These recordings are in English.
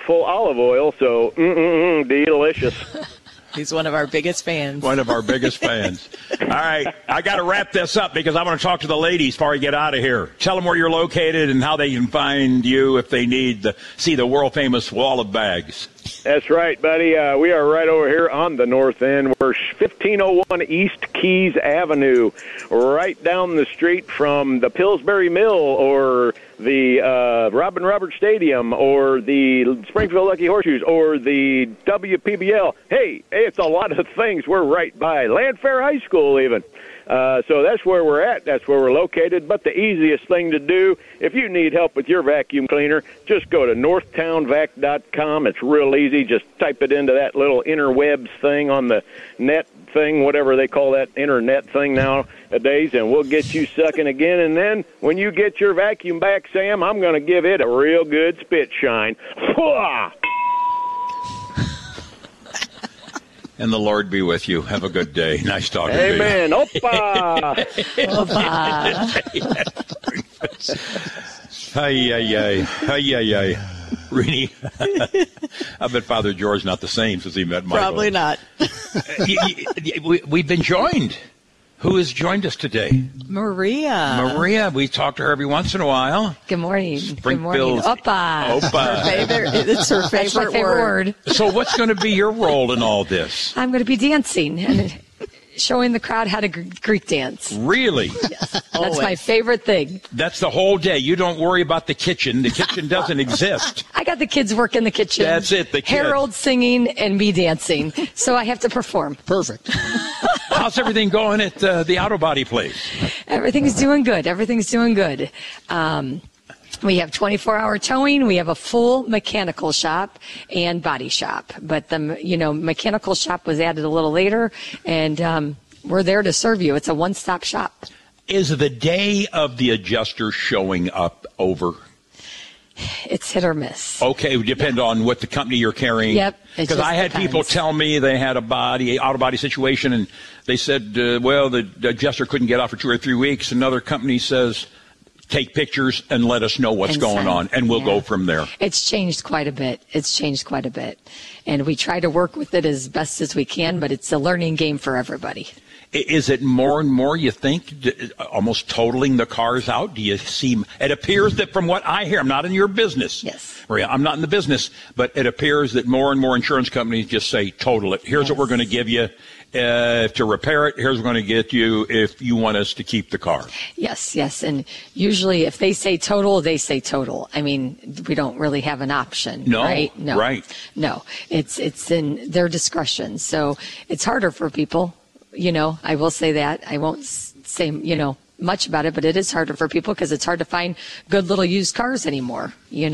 beautiful olive oil, so delicious. He's one of our biggest fans. One of our biggest fans. All right, I got to wrap this up because I want to talk to the ladies before we get out of here. Tell them where you're located and how they can find you if they need to see the world-famous wall of bags. That's right, buddy. We are right over here on the north end. We're 1501 East Keys Avenue, right down the street from the Pillsbury Mill or the Robin Roberts Stadium or the Springfield Lucky Horseshoes or the WPBL. Hey, it's a lot of things. We're right by Landfair High School even. So that's where we're at. That's where we're located. But the easiest thing to do, if you need help with your vacuum cleaner, just go to northtownvac.com. It's real easy. Just type it into that little interwebs thing on the net thing, whatever they call that internet thing nowadays, and we'll get you sucking again. And then when you get your vacuum back, Sam, I'm going to give it a real good spit shine. And the Lord be with you. Have a good day. Nice talking to you. Amen. Oppa. Ay. Rini, I bet Father George not the same since he met Michael. Probably not. We've been joined. Who has joined us today? Maria. We talk to her every once in a while. Good morning. Good morning. Springfield. Oppa. It's her That's my favorite word. So what's going to be your role in all this? I'm going to be dancing and showing the crowd how to Greek dance. Really? That's my favorite thing. That's the whole day. You don't worry about the kitchen. The kitchen doesn't exist. I got the kids work in the kitchen. That's it, the kids. Harold singing and me dancing. So I have to perform. Perfect. How's everything going at the auto body place? Everything's doing good. We have 24-hour towing. We have a full mechanical shop and body shop. But the mechanical shop was added a little later, and we're there to serve you. It's a one-stop shop. Is the day of the adjuster showing up over? It's hit or miss. Okay, it would depend on what the company you're carrying. Yep. Because I had people tell me they had auto body situation, and they said, the adjuster couldn't get out for 2 or 3 weeks. Another company says, take pictures and let us know what's going on, and we'll go from there. It's changed quite a bit. And we try to work with it as best as we can, but it's a learning game for everybody. Is it more and more, you think, almost totaling the cars out? Do you see? It appears that from what I hear, I'm not in your business. Yes. Maria, I'm not in the business, but it appears that more and more insurance companies just say, total it. Here's what we're going to give you to repair it. Here's what we're going to get you if you want us to keep the car. Yes. And usually if they say total, they say total. I mean, we don't really have an option. No. Right? No. Right. No. It's in their discretion. So it's harder for people. I will say that. I won't say, much about it, but it is harder for people because it's hard to find good little used cars anymore,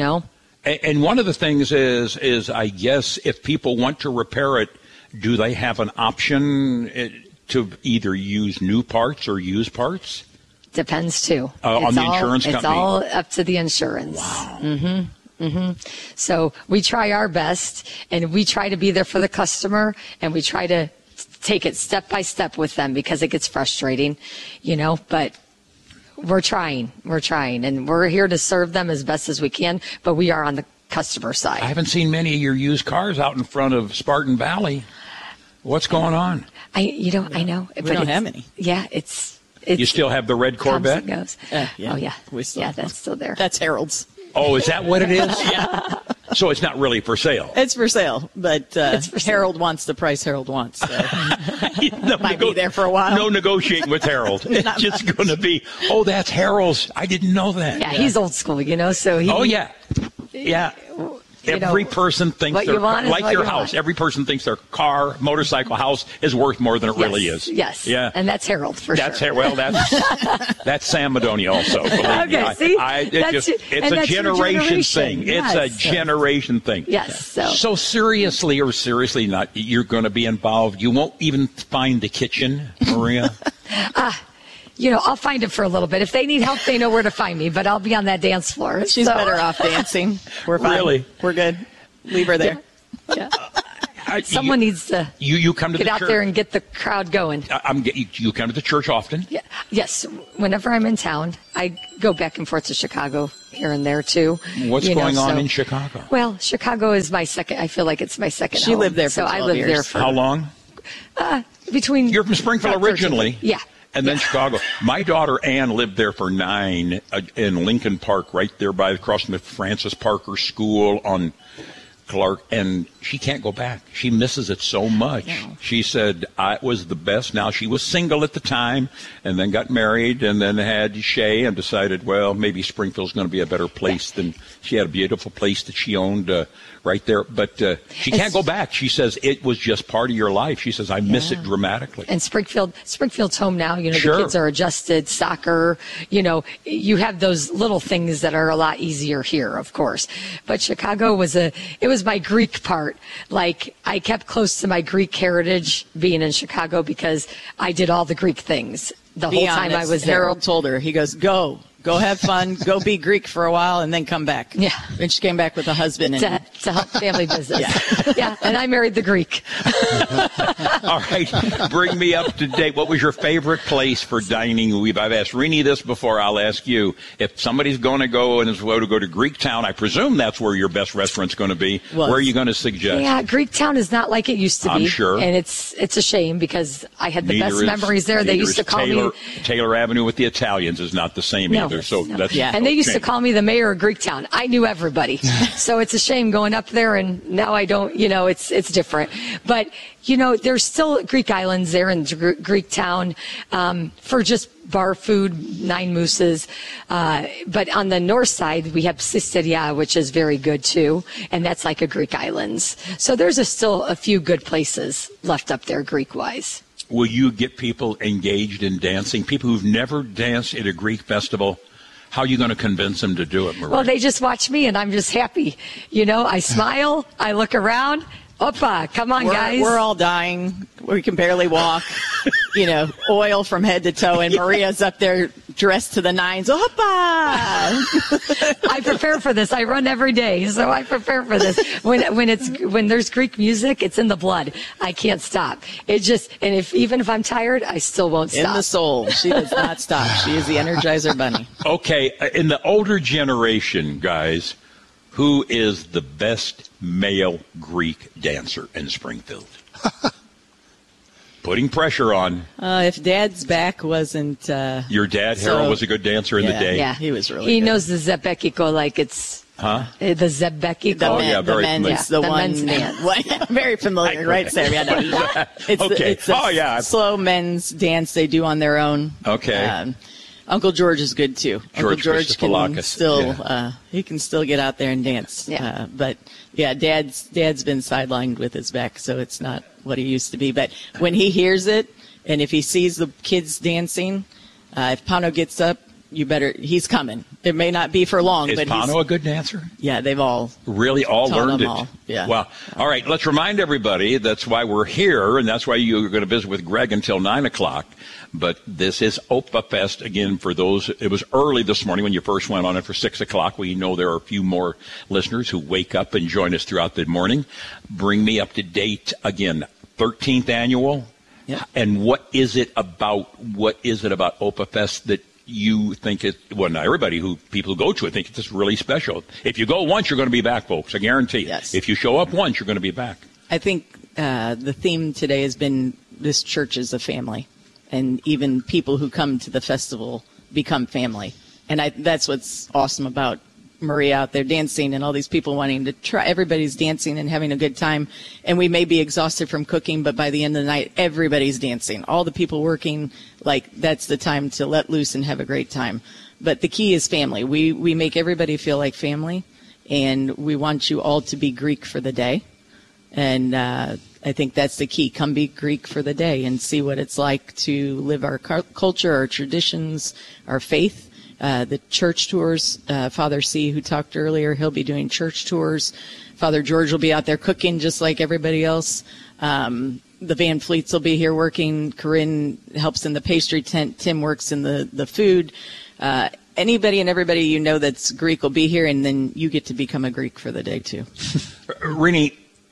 And one of the things is I guess if people want to repair it, do they have an option to either use new parts or used parts? Depends, too. On the insurance company? It's all up to the insurance. Wow. Mm-hmm. So we try our best, and we try to be there for the customer, and we try to take it step by step with them because it gets frustrating, but we're trying, and we're here to serve them as best as we can, but we are on the customer side. I haven't seen many of your used cars out in front of Spartan Valley. What's going on? I know. We don't have any. Yeah, it's you still have the red Corvette? Goes. Yeah. Oh, yeah. That's still there. That's Harold's. Oh, is that what it is? Yeah. So it's not really for sale. It's for sale, but Harold wants the price Harold wants. So. Might be there for a while. No negotiating with Harold. It's just going to be, that's Harold's. I didn't know that. Yeah, he's old school, so he... Oh, yeah. Yeah. Every person thinks their like your house. Every person thinks their car, motorcycle, house is worth more than it really is. Yes. Yeah. And that's Harold for sure. That's Sam Madonia also. Okay. See, it's a generation thing. Yes. It's a generation thing. Yes. So seriously or seriously not, you're going to be involved. You won't even find the kitchen, Maria. I'll find it for a little bit. If they need help, they know where to find me, but I'll be on that dance floor. She's better off dancing. We're fine. Really? We're good. Leave her there. Yeah. Someone needs to you come to get the out church. there and get the crowd going. You come to the church often? Yeah. Yes. Whenever I'm in town, I go back and forth to Chicago here and there too. What's going on in Chicago? Well, Chicago is my second. I feel like it's my second. She home. lived there for so 12 I lived years. there for How long? Between. You're from Springfield about 13. originally. Yeah. And then Chicago. My daughter Ann lived there for 9 in Lincoln Park, right there across from the Francis Parker School on Clark, and she can't go back. She misses it so much. No. She said it was the best. Now, she was single at the time and then got married and then had Shay and decided, well, maybe Springfield's going to be a better place than she had a beautiful place that she owned right there. But she can't go back. She says it was just part of your life. She says, I miss it dramatically. And Springfield's home now. Sure. The kids are adjusted, soccer. You have those little things that are a lot easier here, of course. But Chicago was my Greek part. Like, I kept close to my Greek heritage being in Chicago because I did all the Greek things the whole time I was there. Harold told her, he goes, go have fun, go be Greek for a while, and then come back. Yeah. And she came back with a husband. To help family business. Yeah, and I married the Greek. All right, bring me up to date. What was your favorite place for dining? I've asked Rini this before. I'll ask you. If somebody's going to go and is going to go to Greek Town, I presume that's where your best restaurant's going to be. Where are you going to suggest? Yeah, Greek Town is not like it used to be. I'm sure. And it's a shame because I had the best memories there. They used to call me Taylor Avenue with the Italians is not the same either. So that's and they used to call me the mayor of Greek Town. I knew everybody. So it's a shame going up there and now I don't, it's different. But, there's still Greek islands there in Greek Town for just bar food, 9 Mooses. But on the north side, we have Sisteria, which is very good too. And that's like a Greek islands. So there's still a few good places left up there Greek-wise. Will you get people engaged in dancing? People who've never danced at a Greek festival? How are you going to convince them to do it, Maria? Well, they just watch me, and I'm just happy. I smile, I look around. Oppa, come on, guys. We're all dying. We can barely walk. Oil from head to toe, and Maria's up there dressed to the nines. Oppa! I prepare for this. I run every day, so I prepare for this. When there's Greek music, it's in the blood. I can't stop. Even if I'm tired, I still won't stop. In the soul, she does not stop. She is the Energizer Bunny. Okay, in the older generation, guys, who is the best male Greek dancer in Springfield? Putting pressure on. If Dad's back wasn't... Your dad, Harold, was a good dancer in the day? Yeah, he was really He good. knows the Zebekiko like it's... Huh? The Zebekiko. Very men's, familiar. the men's dance. Very familiar, right, Sarah? Yeah, it's a slow men's dance they do on their own. Okay. Uncle George is good too. Uncle George can still he can still get out there and dance. Yeah. But yeah, Dad's been sidelined with his back, so it's not what he used to be. But when he hears it, and if he sees the kids dancing, if Pano gets up, he's coming. It may not be for long. Is but Pano a good dancer? Yeah, they've all really all learned it. All. Yeah. Wow. All right, let's remind everybody that's why we're here, and that's why you're going to visit with Greg until 9:00. But this is Opa Fest again for those. It was early this morning when you first went on it for 6:00. We know there are a few more listeners who wake up and join us throughout the morning. Bring me up to date again. 13th annual. Yeah. And what is it about Opa Fest that you think not everybody people who go to it think it's really special. If you go once, you're going to be back, folks. I guarantee. Yes. If you show up once, you're going to be back. I think the theme today has been this church is a family, and even people who come to the festival become family. And that's what's awesome about Maria out there dancing and all these people wanting to try. Everybody's dancing and having a good time. And we may be exhausted from cooking, but by the end of the night, everybody's dancing. All the people working, that's the time to let loose and have a great time. But the key is family. We make everybody feel like family, and we want you all to be Greek for the day. And I think that's the key. Come be Greek for the day and see what it's like to live our culture, our traditions, our faith. The church tours, Father C, who talked earlier, he'll be doing church tours. Father George will be out there cooking just like everybody else. The Van Fleets will be here working. Corinne helps in the pastry tent. Tim works in the food. Anybody and everybody that's Greek will be here, and then you get to become a Greek for the day, too. Rini,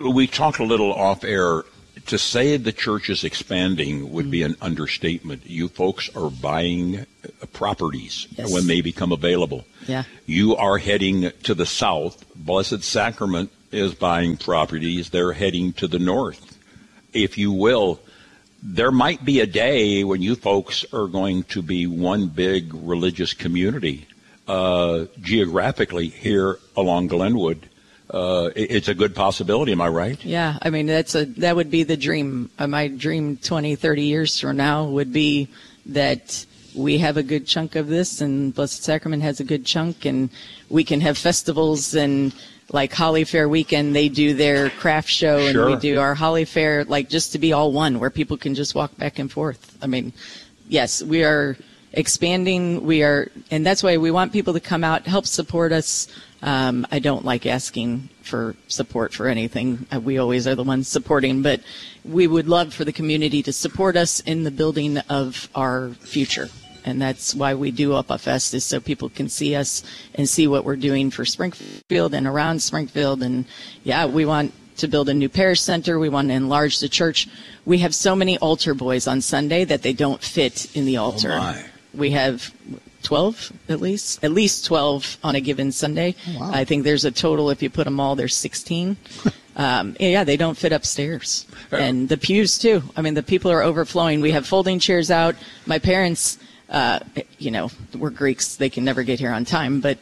We talked a little off air. To say the church is expanding would be an understatement. You folks are buying properties when they become available. Yeah. You are heading to the south. Blessed Sacrament is buying properties. They're heading to the north. If you will, there might be a day when you folks are going to be one big religious community geographically here along Glenwood. It's a good possibility, am I right? Yeah, I mean, that would be the dream. My dream 20, 30 years from now would be that we have a good chunk of this and Blessed Sacrament has a good chunk, and we can have festivals, and like Holly Fair weekend, they do their craft show, and we do our Holly Fair, like just to be all one, where people can just walk back and forth. I mean, yes, we are expanding. And that's why we want people to come out, help support us. I don't like asking for support for anything. We always are the ones supporting, but we would love for the community to support us in the building of our future. And that's why we do Opa Fest, is so people can see us and see what we're doing for Springfield and around Springfield. And yeah, we want to build a new parish center. We want to enlarge the church. We have so many altar boys on Sunday that they don't fit in the altar. Oh my. We have 12 at least 12 on a given Sunday. Oh, wow. I think there's a total, if you put them all, there's 16. They don't fit upstairs. And the pews too. I mean, the people are overflowing. We have folding chairs out. My parents, we're Greeks. They can never get here on time, but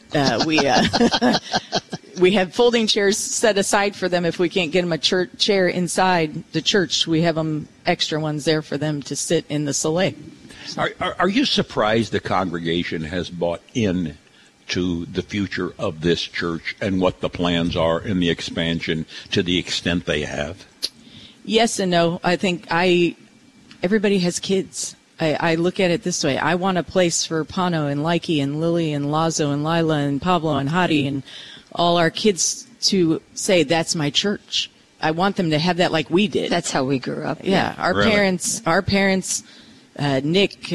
we have folding chairs set aside for them. If we can't get them a chair inside the church, we have them extra ones there for them to sit in the soleil. Are you surprised the congregation has bought in to the future of this church and what the plans are in the expansion to the extent they have? Yes and no. I think everybody has kids. I look at it this way. I want a place for Pano and Likey and Lily and Lazo and Lila and Pablo and Hadi and all our kids to say, that's my church. I want them to have that like we did. That's how we grew up. Yeah. Our parents, Nick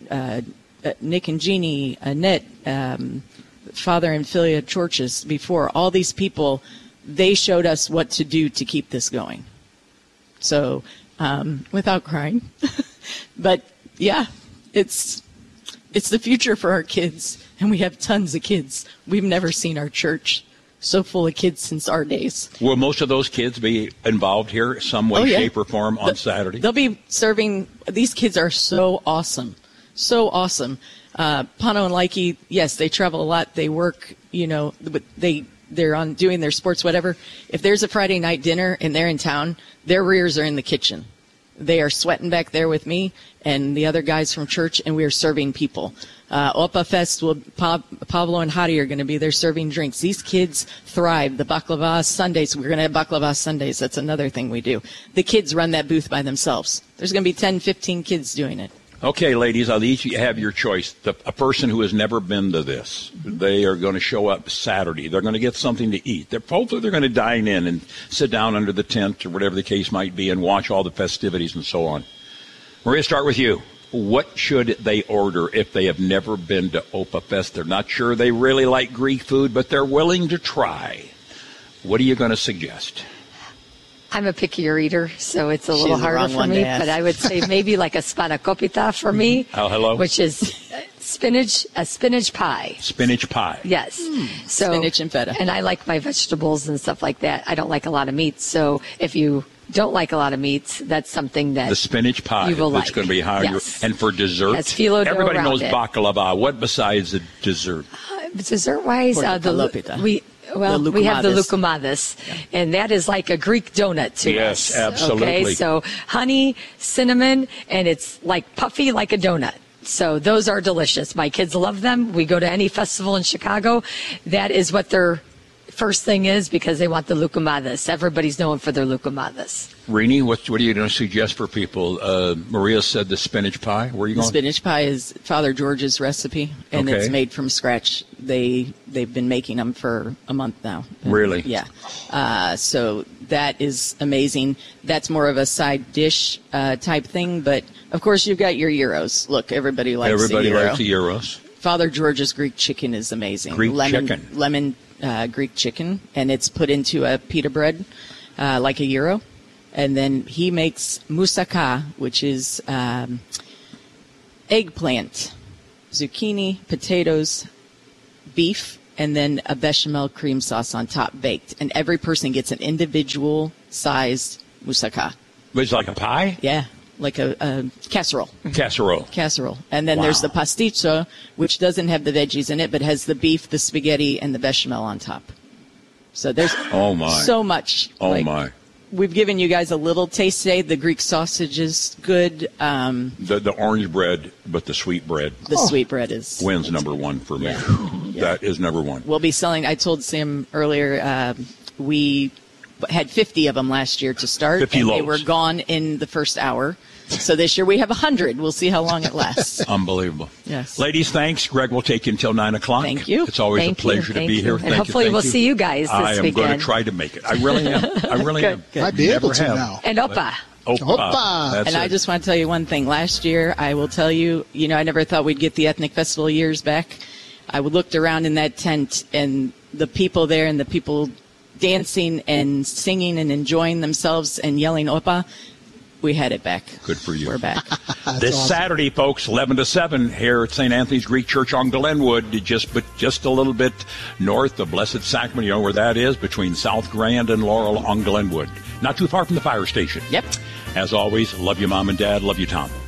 and Jeannie, Annette, Father and Philia Churches before, all these people, they showed us what to do to keep this going. So, without crying. But, yeah, it's the future for our kids, and we have tons of kids. We've never seen our church so full of kids since our days. Will most of those kids be involved here some way, shape, or form on Saturday? They'll be serving. These kids are so awesome. So awesome. Pano and Likey, yes, they travel a lot. They work, but they're on doing their sports, whatever. If there's a Friday night dinner and they're in town, their rears are in the kitchen. They are sweating back there with me and the other guys from church, and we are serving people. Opa Fest, Pablo and Hadi are going to be there serving drinks. These kids thrive. The baklava Sundays, we're going to have baklava Sundays. That's another thing we do. The kids run that booth by themselves. There's going to be 10, 15 kids doing it. Okay, ladies, I'll each have your choice. A person who has never been to this, they are going to show up Saturday. They're going to get something to eat. Hopefully they're going to dine in and sit down under the tent or whatever the case might be and watch all the festivities and so on. Maria, start with you. What should they order if they have never been to Opa Fest? They're not sure they really like Greek food, but they're willing to try. What are you going to suggest? I'm a pickier eater, so it's a little harder for me, but I would say maybe like a spanakopita for me. Oh, hello. Which is a spinach pie. Spinach pie. Yes. So spinach and feta. And I like my vegetables and stuff like that. I don't like a lot of meat, so if you don't like a lot of meats, that's something that the spinach pie you will that's like. going to be hard. Yes. And for dessert, everybody knows baklava. What besides the dessert? Dessert-wise, we have the lukumades, and that is like a Greek donut to us. Yes, absolutely. Okay, so honey, cinnamon, and it's like puffy like a donut. So those are delicious. My kids love them. We go to any festival in Chicago. That is what their first thing is, because they want the lukumades. Everybody's known for their lukumades. Rini, what are you going to suggest for people? Maria said the spinach pie. Where are you going? The spinach pie is Father George's recipe, and it's made from scratch. They've been making them for a month now. Really? Yeah. So that is amazing. That's more of a side dish type thing, but of course you've got your gyros. Look, everybody likes the gyros. Father George's Greek chicken is amazing. Lemon Greek chicken, and it's put into a pita bread. like a euro. And then he makes moussaka, which is eggplant, zucchini, potatoes, beef, and then a bechamel cream sauce on top baked. And every person gets an individual sized moussaka. It's like a pie? Yeah, like a casserole. Casserole. And then Wow. there's the pasticcio, which doesn't have the veggies in it, but has the beef, the spaghetti, and the bechamel on top. So there's Oh, my. so much. Oh, my. We've given you guys a little taste today. The Greek sausage is good. The orange bread, but the sweet bread The sweet bread is wins number one for me. That is number one. We'll be selling. I told Sam earlier, we had 50 of them last year to start, 50 and they loaves. were gone in the first hour. So this year we have 100. We'll see how long it lasts. Unbelievable. Yes. Ladies, thanks. Greg will take you until 9 o'clock. Thank you. It's always Thank a pleasure you. to be here. And Thank hopefully you. we'll Thank see you guys this I am going weekend. to try to make it. I really am. I really Good, am. good. Might be able Never to have. now. And Opa. Opa. That's And I it. just want to tell you one thing. Last year, I will tell you, I never thought we'd get the Ethnic Festival years back. I looked around in that tent, and the people there and the people dancing and singing and enjoying themselves and yelling Opa, we had it back. Good for you. We're back. This awesome. Saturday, folks, 11 to 7, here at St. Anthony's Greek Church on Glenwood, just a little bit north of Blessed Sacrament. You know where that is? Between South Grand and Laurel on Glenwood. Not too far from the fire station. Yep. As always, love you, Mom and Dad. Love you, Tom.